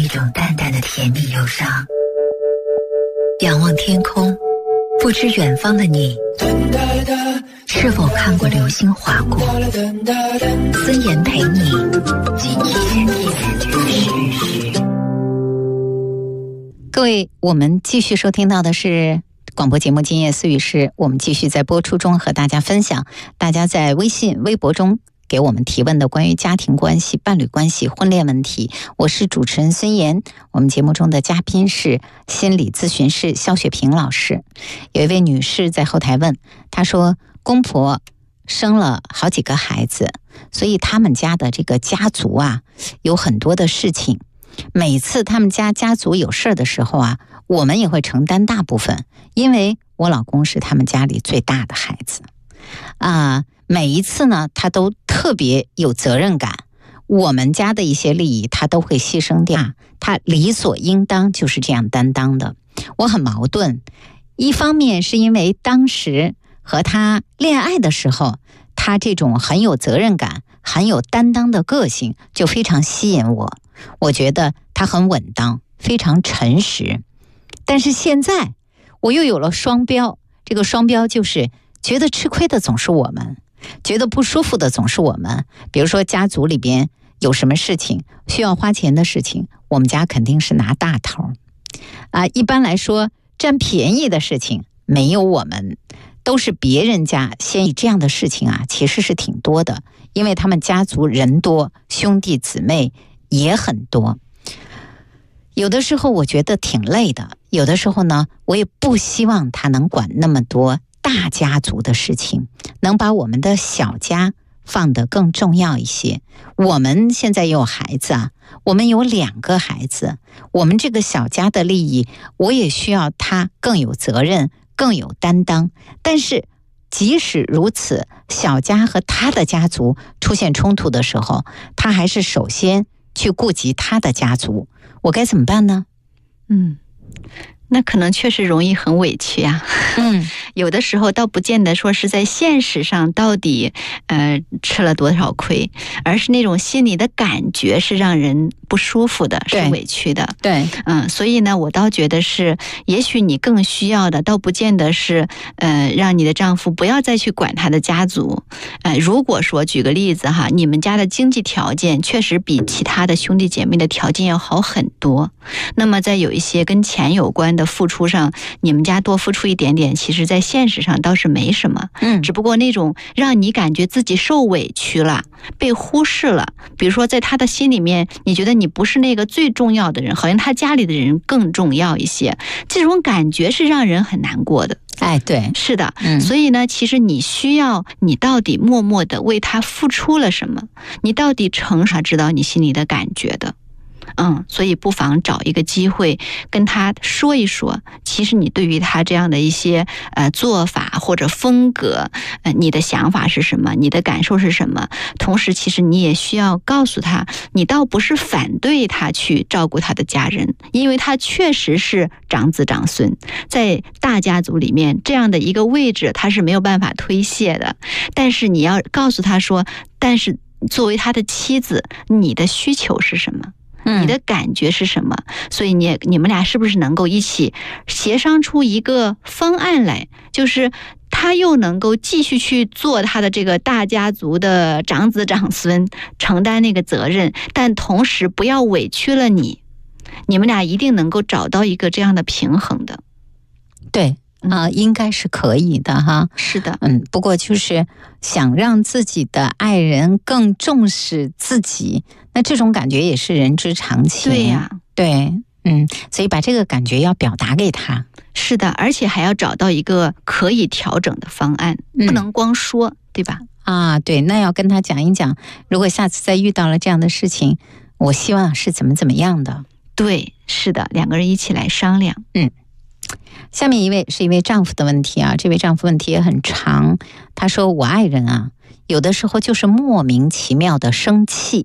一种淡淡的甜蜜忧伤。仰望天空，不知远方的你是否看过流星划过。孙岩陪你今天一各位，我们继续收听到的是广播节目《今夜思语室》，我们继续在播出中和大家分享大家在微信、微博中给我们提问的关于家庭关系、伴侣关系、婚恋问题。我是主持人孙岩，我们节目中的嘉宾是心理咨询师肖雪萍老师。有一位女士在后台问，她说公婆生了好几个孩子，所以他们家的这个家族啊有很多的事情，每次他们家族有事的时候啊，我们也会承担大部分，因为我老公是他们家里最大的孩子每一次呢他都特别有责任感，我们家的一些利益他都会牺牲掉，他理所应当就是这样担当的。我很矛盾，一方面是因为当时和他恋爱的时候，他这种很有责任感、很有担当的个性就非常吸引我，我觉得他很稳当，非常诚实。但是现在我又有了双标，这个双标就是觉得吃亏的总是我们，觉得不舒服的总是我们。比如说家族里边有什么事情需要花钱的事情，我们家肯定是拿大头一般来说占便宜的事情没有我们，都是别人家先。这样的事情其实是挺多的，因为他们家族人多，兄弟姊妹也很多。有的时候我觉得挺累的，有的时候呢，我也不希望他能管那么多大家族的事情，能把我们的小家放得更重要一些。我们现在有孩子我们有2个孩子，我们这个小家的利益，我也需要他更有责任，更有担当。但是即使如此，小家和他的家族出现冲突的时候，他还是首先去顾及他的家族，我该怎么办呢？ 那可能确实容易很委屈有的时候倒不见得说是在现实上到底吃了多少亏，而是那种心里的感觉是让人不舒服的，是委屈的。 对， 所以呢，我倒觉得是，也许你更需要的，倒不见得是让你的丈夫不要再去管他的家族。如果说举个例子你们家的经济条件确实比其他的兄弟姐妹的条件要好很多，那么在有一些跟钱有关的付出上，你们家多付出一点点，其实在现实上倒是没什么。只不过那种让你感觉自己受委屈了，被忽视了，比如说在他的心里面，你觉得你不是那个最重要的人，好像他家里的人更重要一些，这种感觉是让人很难过的。 对， 是的，所以呢，其实你需要，你到底默默的为他付出了什么？你到底诚实知道你心里的感觉的。所以不妨找一个机会跟他说一说，其实你对于他这样的一些做法或者风格，你的想法是什么，你的感受是什么。同时其实你也需要告诉他，你倒不是反对他去照顾他的家人，因为他确实是长子长孙，在大家族里面这样的一个位置他是没有办法推卸的。但是你要告诉他说，但是作为他的妻子，你的需求是什么，你的感觉是什么？所以你们俩是不是能够一起协商出一个方案来，就是他又能够继续去做他的这个大家族的长子长孙，承担那个责任，但同时不要委屈了你们俩一定能够找到一个这样的平衡的。 对应该是可以的是的， 不过就是想让自己的爱人更重视自己，那这种感觉也是人之常情。 对呀， 对，所以把这个感觉要表达给他。 是的，而且还要找到一个可以调整的方案，不能光说，对吧？ 对，那要跟他讲一讲，如果下次再遇到了这样的事情，我希望是怎么样的。 对，是的，两个人一起来商量。 下面一位是一位丈夫的问题这位丈夫问题也很长。他说，我爱人有的时候就是莫名其妙的生气，